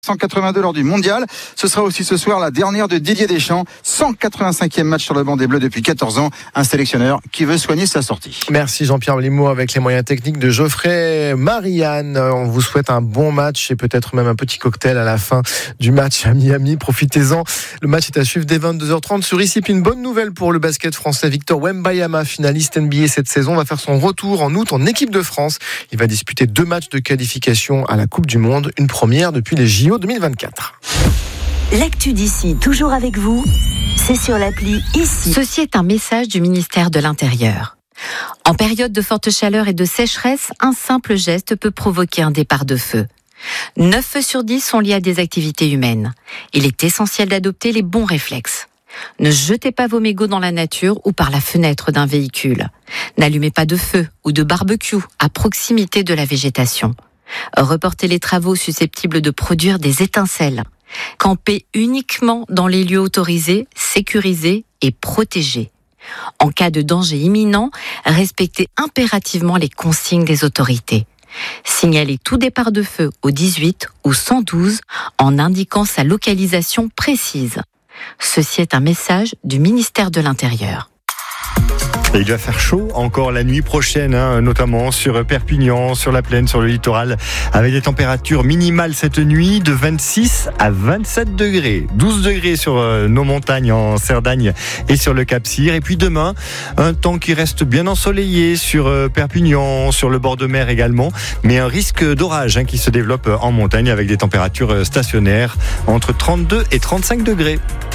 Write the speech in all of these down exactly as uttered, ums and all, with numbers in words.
cent quatre-vingt-deux lors du mondial. Ce sera aussi ce soir la dernière de Didier Deschamps, cent quatre-vingt-cinquième match sur le banc des Bleus depuis quatorze ans, un sélectionneur qui veut soigner sa sortie. Merci Jean-Pierre Limo avec les moyens techniques de Geoffrey. Marianne, on vous souhaite un bon match et peut-être même un petit cocktail à la fin du match à Miami. Profitez-en. Le match est à suivre dès vingt-deux heures trente sur ici. Puis une bonne nouvelle pour le basket français. Victor Wembanyama, finaliste N B A cette saison, va faire son retour en août en équipe de France. Il va disputer deux matchs de qualification à la Coupe du Monde, une première depuis les J O deux mille vingt-quatre. L'actu d'ici, toujours avec vous, c'est sur l'appli Ici. Ceci est un message du ministère de l'Intérieur. En période de forte chaleur et de sécheresse, un simple geste peut provoquer un départ de feu. neuf feux sur dix sont liés à des activités humaines. Il est essentiel d'adopter les bons réflexes. Ne jetez pas vos mégots dans la nature ou par la fenêtre d'un véhicule. N'allumez pas de feu ou de barbecue à proximité de la végétation. Reportez les travaux susceptibles de produire des étincelles. Campez uniquement dans les lieux autorisés, sécurisés et protégés. En cas de danger imminent, respectez impérativement les consignes des autorités. Signalez tout départ de feu au dix-huit ou cent douze en indiquant sa localisation précise. Ceci est un message du ministère de l'Intérieur. Et il va faire chaud encore la nuit prochaine, hein, notamment sur Perpignan, sur la plaine, sur le littoral, avec des températures minimales cette nuit de vingt-six à vingt-sept degrés. douze degrés sur euh, nos montagnes en Cerdagne et sur le Cap-Cyr. Et puis demain, un temps qui reste bien ensoleillé sur euh, Perpignan, sur le bord de mer également, mais un risque d'orage hein, qui se développe en montagne avec des températures euh, stationnaires entre trente-deux et trente-cinq degrés.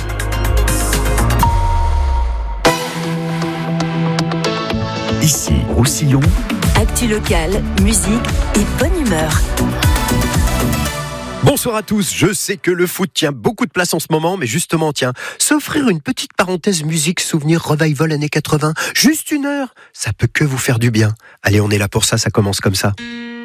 Ici, Roussillon. Actu locale, musique et bonne humeur. Bonsoir à tous, je sais que le foot tient beaucoup de place en ce moment, mais justement, tiens, s'offrir une petite parenthèse musique, souvenir revival années quatre-vingts, juste une heure, ça peut que vous faire du bien. Allez, on est là pour ça, ça commence comme ça.